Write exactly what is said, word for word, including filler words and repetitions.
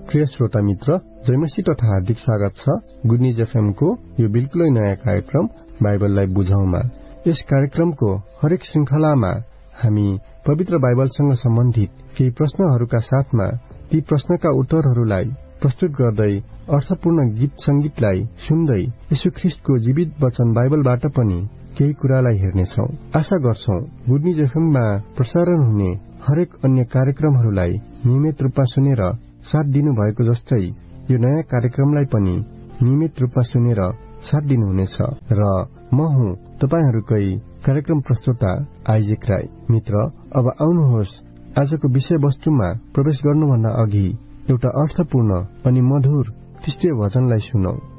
प्रिय श्रोता मित्र, जयमसी तथा हार्दिक स्वागत छ गुड न्यूज एफएम को यो बिल्कुलै नयाँ कार्यक्रम बाइबललाई बुझाउमा। यस कार्यक्रमको हरेक श्रृंखलामा हामी पवित्र बाइबलसँग सम्बन्धित केही प्रश्नहरूका साथमा ती प्रश्नका उत्तरहरूलाई प्रस्तुत गर्दै अर्थपूर्ण गीत संगीतलाई सुन्दै यीशु ख्रीष्टको जीवित वचन बाइबलबाट पनि केही कुरालाई हेर्नेछौं। आशा गर्छौं गुड न्यूज एफएममा प्रसारण हुने हरेक अन्य कार्यक्रमहरूलाई नियमित रूपमा सुनेर साथ दिनु भएको जस्तै यो नयाँ कार्यक्रमलाई पनि नियमित रूपमा सुनेर साथ दिनुहुनेछ। र म हुँ तपाईहरूकै कार्यक्रम प्रस्तुता आइजेक राई। मित्र, अब आउनुहोस् आजको विषयवस्तुमा प्रवेश गर्नुभन्दा अघि एउटा अर्थपूर्ण अनि मधुर ख्रीष्टीय वचनलाई सुनौं।